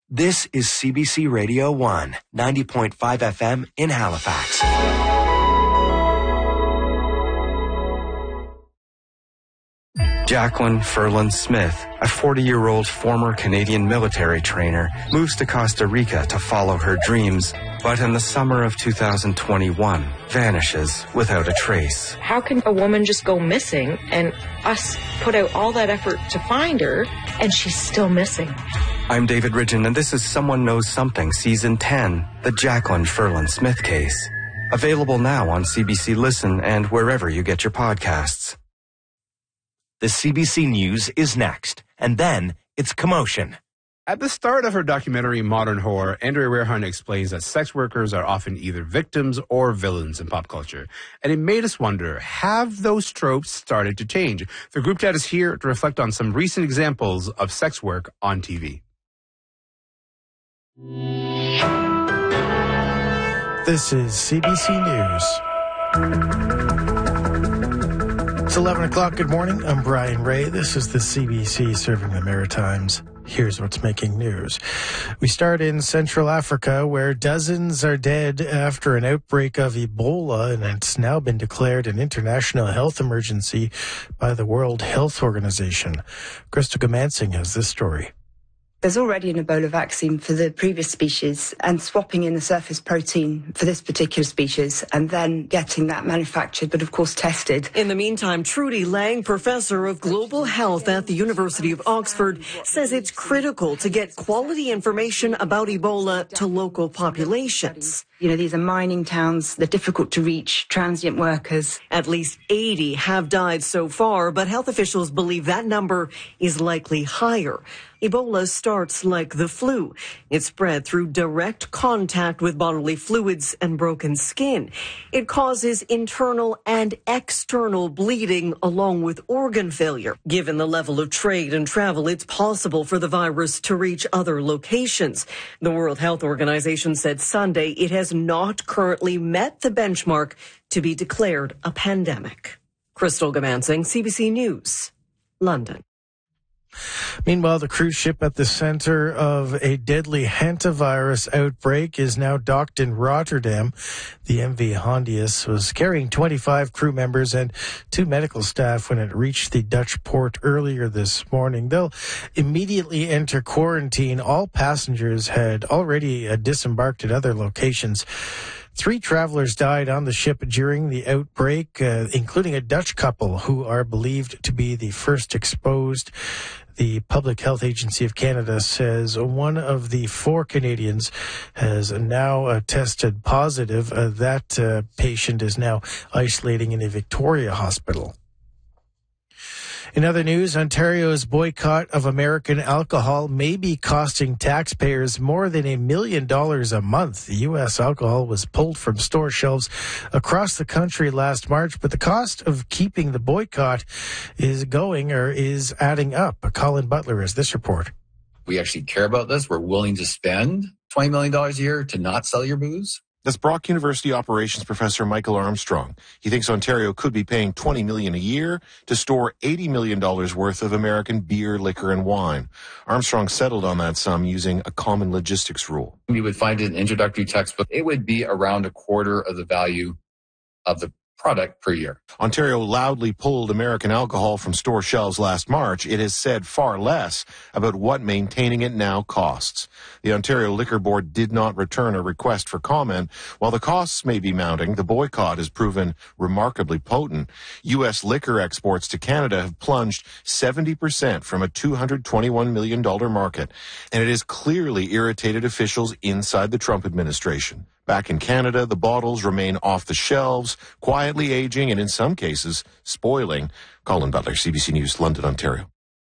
This is CBC Radio 1, 90.5 FM in Halifax. Jacqueline Ferland Smith, a 40-year-old former Canadian military trainer, moves to Costa Rica to follow her dreams, but in the summer of 2021, vanishes without a trace. How can a woman just go missing and us put out all that effort to find her and she's still missing? I'm David Ridgen, and this is Someone Knows Something, Season 10, the Jacqueline Ferland Smith case. Available now on CBC Listen and wherever you get your podcasts. The CBC News is next, and then it's Commotion. At the start of her documentary, Modern Horror, Andrea Rehrhahn explains that sex workers are often either victims or villains in pop culture. And it made us wonder, have those tropes started to change? The group chat is here to reflect on some recent examples of sex work on TV. This is CBC News. It's 11 o'clock. Good morning. I'm Brian Ray. This is the CBC serving the Maritimes. Here's what's making news. We start in Central Africa, where dozens are dead after an outbreak of Ebola, and it's now been declared an international health emergency by the World Health Organization. Krista Gamansing has this story. There's already an Ebola vaccine for the previous species, and swapping in the surface protein for this particular species and then getting that manufactured, but of course tested. In the meantime, Trudy Lang, professor of global health at the University of Oxford, says it's critical to get quality information about Ebola to local populations. You know, these are mining towns. They're difficult to reach, transient workers. At least 80 have died so far, but health officials believe that number is likely higher. Ebola starts like the flu. It spread through direct contact with bodily fluids and broken skin. It causes internal and external bleeding along with organ failure. Given the level of trade and travel, it's possible for the virus to reach other locations. The World Health Organization said Sunday it has not currently met the benchmark to be declared a pandemic. Crystal Gamansing, CBC News, London. Meanwhile, the cruise ship at the center of a deadly hantavirus outbreak is now docked in Rotterdam. The MV Hondius was carrying 25 crew members and 2 medical staff when it reached the Dutch port earlier this morning. They'll immediately enter quarantine. All passengers had already disembarked at other locations. 3 travelers died on the ship during the outbreak, including a Dutch couple who are believed to be the first exposed. The Public Health Agency of Canada says one of the 4 Canadians has now tested positive. That patient is now isolating in a Victoria hospital. In other news, Ontario's boycott of American alcohol may be costing taxpayers more than $1 million a month. The U.S. alcohol was pulled from store shelves across the country last March, but the cost of keeping the boycott is adding up. Colin Butler has this report. We actually care about this. We're willing to spend $20 million a year to not sell your booze. That's Brock University operations professor Michael Armstrong. He thinks Ontario could be paying $20 million a year to store $80 million worth of American beer, liquor, and wine. Armstrong settled on that sum using a common logistics rule. You would find it in an introductory textbook. It would be around a quarter of the value of the product per year. Ontario loudly pulled American alcohol from store shelves last March. It has said far less about what maintaining it now costs. The Ontario Liquor Board did not return a request for comment. While the costs may be mounting, the boycott has proven remarkably potent. U.S. liquor exports to Canada have plunged 70% from a $221 million market, and it has clearly irritated officials inside the Trump administration. Back in Canada, the bottles remain off the shelves, quietly aging and in some cases spoiling. Colin Butler, CBC News, London, Ontario.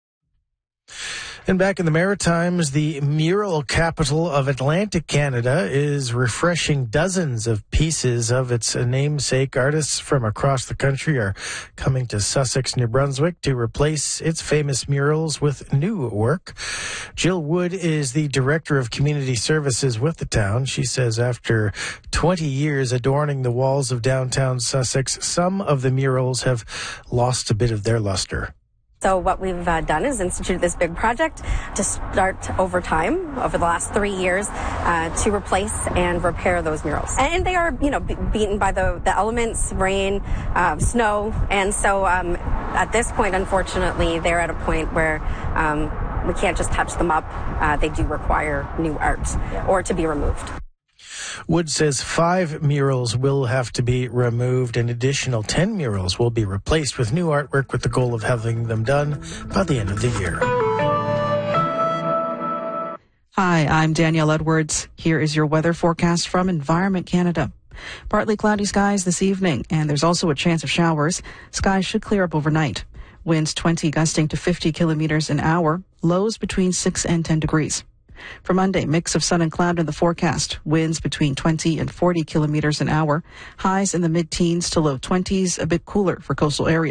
And back in the Maritimes, the mural capital of Atlantic Canada is refreshing dozens of pieces of its namesake. Artists from across the country are coming to Sussex, New Brunswick to replace its famous murals with new work. Jill Wood is the Director of Community Services with the town. She says after 20 years adorning the walls of downtown Sussex, some of the murals have lost a bit of their luster. So what we've done is instituted this big project to start over time, over the last 3 years, to replace and repair those murals. And they are, beaten by the elements, rain, snow. And so at this point, unfortunately, they're at a point where we can't just touch them up. They do require new art or to be removed. Wood says 5 murals will have to be removed. An additional 10 murals will be replaced with new artwork with the goal of having them done by the end of the year. Hi, I'm Danielle Edwards. Here is your weather forecast from Environment Canada. Partly cloudy skies this evening, and there's also a chance of showers. Skies should clear up overnight. Winds 20 gusting to 50 kilometers an hour. Lows between 6 and 10 degrees. For Monday, mix of sun and cloud in the forecast. Winds between 20 and 40 kilometers an hour. Highs in the mid-teens to low 20s, a bit cooler for coastal areas.